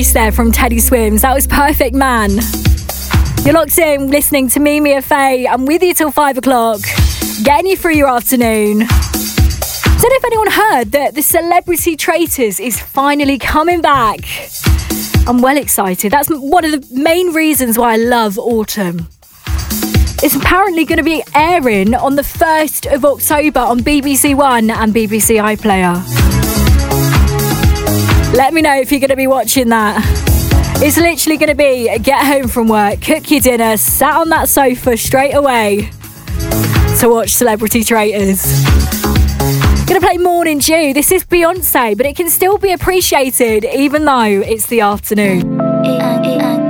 There from Teddy Swims. That was Perfect Man. You're locked in listening to me, Mia Faye. I'm with you till 5 o'clock, getting you through your afternoon. Don't know if anyone heard that the Celebrity Traitors is finally coming back. I'm well excited. That's one of the main reasons why I love autumn. It's apparently going to be airing on the 1st of October on BBC One and BBC iPlayer. Let me know if you're going to be watching that. It's literally going to be get home from work, cook your dinner, sat on that sofa straight away to watch Celebrity Traitors. Going to play Morning Dew. This is Beyonce, but it can still be appreciated even though it's the afternoon.